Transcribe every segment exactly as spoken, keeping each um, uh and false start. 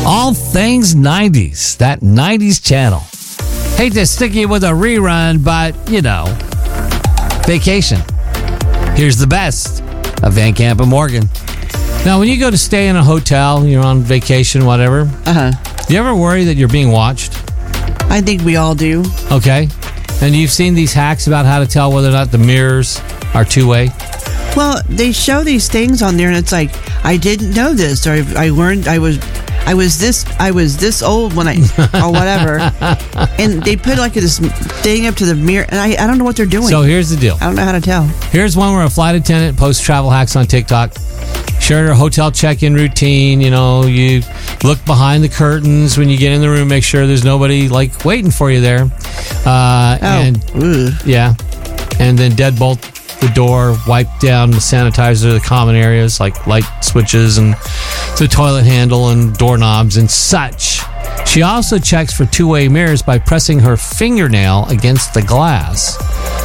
All things nineties, that nineties channel. Hate to stick you with a rerun, but, you know, Vacation. Here's the best of Van Camp and Morgan. Now, when you go to stay in a hotel, you're on vacation, whatever. Uh-huh. Do you ever worry that you're being watched? I think we all do. Okay. And you've seen these hacks about how to tell whether or not the mirrors are two-way? Well, they show these things on there, and it's like, I didn't know this, or I, I learned I was... I was this I was this old when I or whatever, and they put like this thing up to the mirror, and I, I don't know what they're doing. So here's the deal. I don't know how to tell. Here's one where a flight attendant posts travel hacks on TikTok. Shared her hotel check-in routine. You know, you look behind the curtains when you get in the room. Make sure there's nobody like waiting for you there. Uh, oh, and ugh. yeah, and then deadbolt the door, wipe down the sanitizer, the common areas like light switches and the toilet handle and doorknobs and such. She also checks for two-way mirrors by pressing her fingernail against the glass.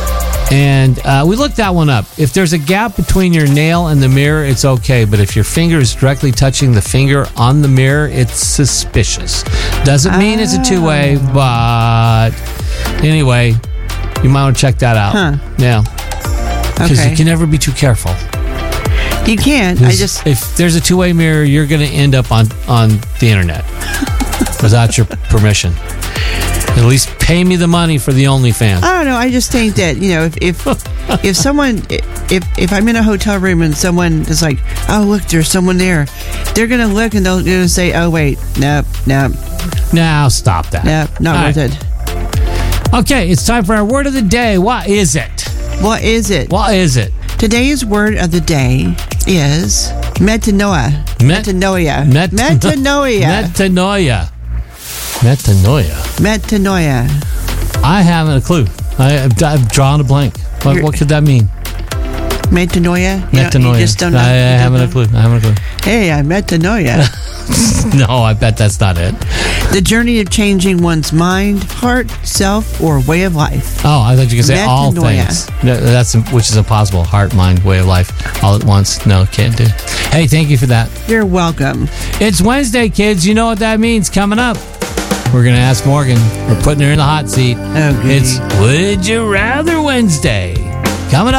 And uh, we looked that one up. If there's a gap between your nail and the mirror, it's okay. But if your finger is directly touching the finger on the mirror, it's suspicious. Doesn't mean it's a two-way, but anyway, you might want to check that out. Huh. Yeah. Because Okay. you can never be too careful. You can't. I just... If there's a two-way mirror, you're going to end up on, on the internet without your permission. At least pay me the money for the OnlyFans. I don't know. I just think that, you know, if if, if someone, if if I'm in a hotel room and someone is like, oh, look, there's someone there, they're going to look and they'll, they'll say, oh, wait, nope, nope, Now stop that. nope, not All worth right. it. Okay, it's time for our word of the day. What is it? What is it? What is it? Today's word of the day is metanoia. Met- metanoia. Met- metanoia. Metanoia. Metanoia. metanoia. I haven't a clue. I, I've, I've drawn a blank. What, what could that mean? Metanoia. You Metanoia. Know, you just don't know. I, I You don't haven't know? a clue. I haven't a clue. Hey, I'm metanoia. No, I bet that's not it. The journey of changing one's mind, heart, self, or way of life. Oh, I thought you could say all Metanoia. things. No, that's which is impossible. Heart, mind, way of life, all at once. No, can't do. Hey, thank you for that. You're welcome. It's Wednesday, kids. You know what that means. Coming up, we're gonna ask Morgan. We're putting her in the hot seat. Oh, goody. It's Would You Rather Wednesday. Coming up.